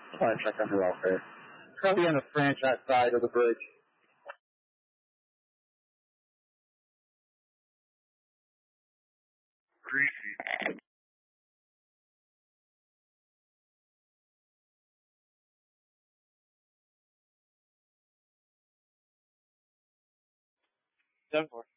I want to check on her welfare. Probably on the franchise side of the bridge. Greasy. 7-4.